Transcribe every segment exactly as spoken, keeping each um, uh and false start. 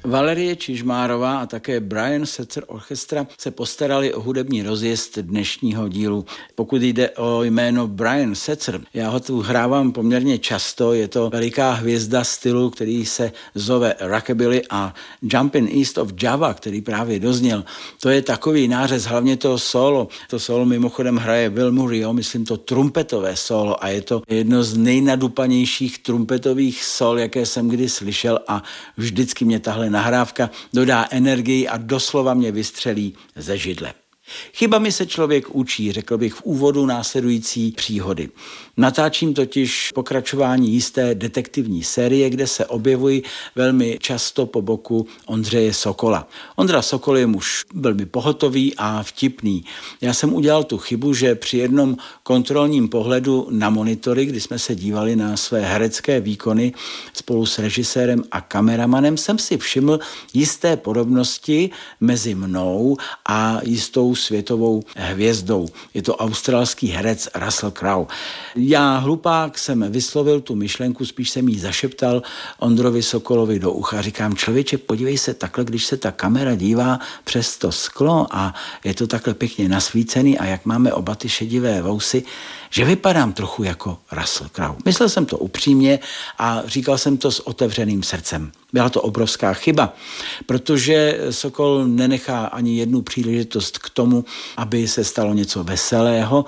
Valerie Čižmárová a také Brian Setzer Orchestra se postarali o hudební rozjezd dnešního dílu. Pokud jde o jméno Brian Setzer, já ho tu hrávám poměrně často, je to veliká hvězda stylu, který se zove rockabilly, a Jumpin' East of Java, který právě dozněl, to je takový nářez, hlavně to solo. To solo mimochodem hraje Will Murray, myslím to trumpetové solo, a je to jedno z nejnadupanějších trumpetových sol, jaké jsem kdy slyšel, a vždycky mě tahle nahrávka dodá energii a doslova mě vystřelí ze židle. Chybami se člověk učí, řekl bych v úvodu následující příhody. Natáčím totiž pokračování jisté detektivní série, kde se objevují velmi často po boku Ondřeje Sokola. Ondra Sokol je muž velmi pohotový a vtipný. Já jsem udělal tu chybu, že při jednom kontrolním pohledu na monitory, kdy jsme se dívali na své herecké výkony spolu s režisérem a kameramanem, jsem si všiml jisté podobnosti mezi mnou a jistou světovou hvězdou. Je to australský herec Russell Crowe. Já, hlupák, jsem vyslovil tu myšlenku, spíš jsem jí zašeptal Ondrovi Sokolovi do ucha. Říkám, člověče, podívej se takhle, když se ta kamera dívá přes to sklo a je to takhle pěkně nasvícený, a jak máme oba ty šedivé vousy, že vypadám trochu jako Russell Crowe. Myslel jsem to upřímně a říkal jsem to s otevřeným srdcem. Byla to obrovská chyba, protože Sokol nenechá ani jednu příležitost k tomu, aby se stalo něco veselého.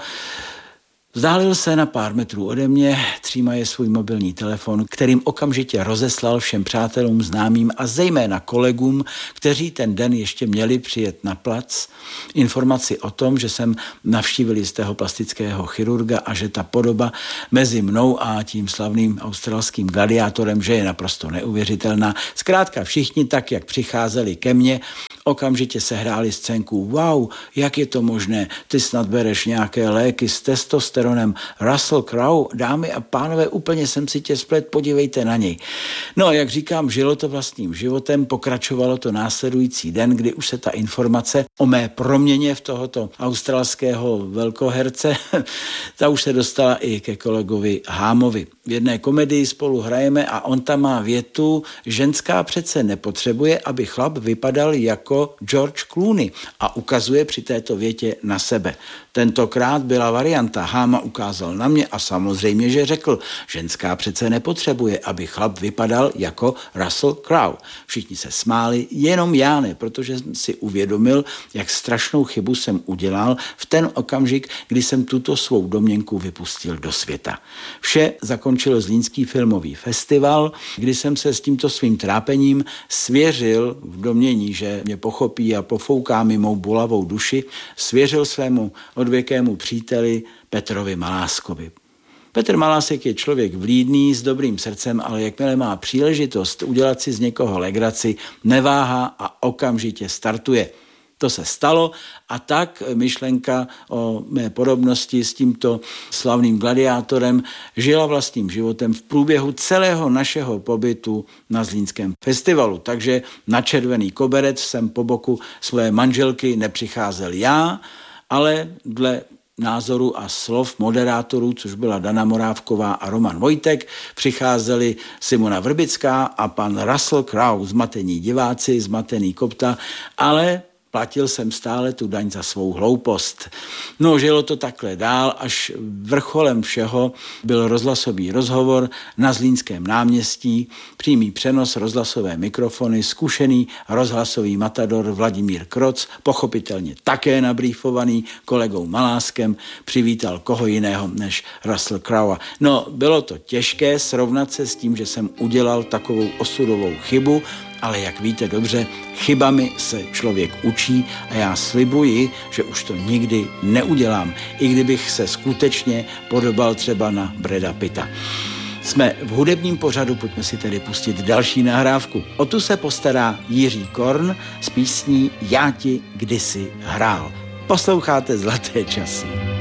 Vzdálil se na pár metrů ode mě, třímaje svůj mobilní telefon, kterým okamžitě rozeslal všem přátelům, známým a zejména kolegům, kteří ten den ještě měli přijet na plac, informaci o tom, že jsem navštívil jistého plastického chirurga a že ta podoba mezi mnou a tím slavným australským gladiátorem, že je naprosto neuvěřitelná. Zkrátka všichni tak, jak přicházeli ke mně, okamžitě se hráli scénku. Wow, jak je to možné? Ty snad bereš nějaké léky s testosteronem. Russell Crowe, dámy a pánové, úplně jsem si tě splet, podívejte na něj. No, jak říkám, žilo to vlastním životem, pokračovalo to následující den, kdy už se ta informace o mé proměně v tohoto australského velkoherce, ta už se dostala i ke kolegovi Hámovi. V jedné komedii spolu hrajeme a on tam má větu, ženská přece nepotřebuje, aby chlap vypadal jako George Clooney, a ukazuje při této větě na sebe. Tentokrát byla varianta, Háma ukázal na mě a samozřejmě, že řekl, ženská přece nepotřebuje, aby chlap vypadal jako Russell Crowe. Všichni se smáli, jenom já ne, protože jsem si uvědomil, jak strašnou chybu jsem udělal v ten okamžik, kdy jsem tuto svou domněnku vypustil do světa. Vše zakončil Zlínský filmový festival, kdy jsem se s tímto svým trápením svěřil v domnění, že mě pochopí a pofouká mi mou bolavou duši, svěřil svému odvěkému příteli Petrovi Maláskovi. Petr Malásek je člověk vlídný, s dobrým srdcem, ale jakmile má příležitost udělat si z někoho legraci, neváhá a okamžitě startuje. To se stalo a tak myšlenka o mé podobnosti s tímto slavným gladiátorem žila vlastním životem v průběhu celého našeho pobytu na Zlínském festivalu. Takže na červený koberec jsem po boku své manželky nepřicházel já, ale dle názoru a slov moderátorů, což byla Dana Morávková a Roman Vojtek, přicházeli Simona Vrbická a pan Russell Crowe, zmatení diváci, zmatený kopta, ale platil jsem stále tu daň za svou hloupost. No, žilo to takhle dál, až vrcholem všeho byl rozhlasový rozhovor na Zlínském náměstí, přímý přenos, rozhlasové mikrofony, zkušený rozhlasový matador Vladimír Kroc, pochopitelně také nabrýfovaný kolegou Maláskem, přivítal koho jiného než Russell Crowe. No, bylo to těžké srovnat se s tím, že jsem udělal takovou osudovou chybu, ale jak víte dobře, chybami se člověk učí a já slibuji, že už to nikdy neudělám, i kdybych se skutečně podobal třeba na Brada Pitta. Jsme v hudebním pořadu, pojďme si tedy pustit další nahrávku. O tu se postará Jiří Korn s písní Já ti kdysi hrál. Posloucháte Zlaté časy.